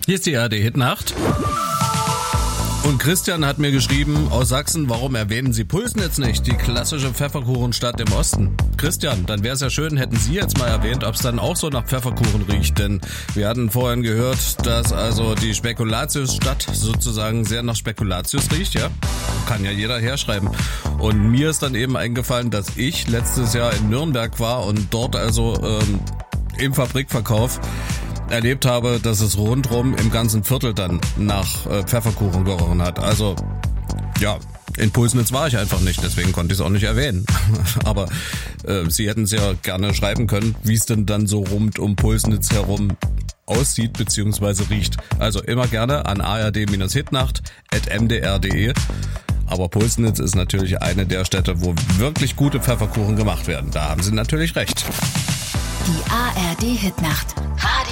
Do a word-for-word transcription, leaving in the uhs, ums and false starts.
Hier ist die A R D-Hitnacht. Und Christian hat mir geschrieben aus Sachsen, warum erwähnen Sie Pulsnitz nicht, die klassische Pfefferkuchenstadt im Osten? Christian, dann wäre es ja schön, hätten Sie jetzt mal erwähnt, ob es dann auch so nach Pfefferkuchen riecht. Denn wir hatten vorhin gehört, dass also die Spekulatiusstadt sozusagen sehr nach Spekulatius riecht, ja? Kann ja jeder herschreiben. Und mir ist dann eben eingefallen, dass ich letztes Jahr in Nürnberg war und dort also ähm, im Fabrikverkauf erlebt habe, dass es rundrum im ganzen Viertel dann nach äh, Pfefferkuchen gerochen hat. Also, ja, in Pulsnitz war ich einfach nicht, deswegen konnte ich es auch nicht erwähnen. Aber äh, Sie hätten es ja gerne schreiben können, wie es denn dann so rund um Pulsnitz herum aussieht bzw. riecht. Also immer gerne an a r d hitnacht at m d r punkt d e. Aber Pulsnitz ist natürlich eine der Städte, wo wirklich gute Pfefferkuchen gemacht werden. Da haben Sie natürlich recht. Die A R D-Hitnacht.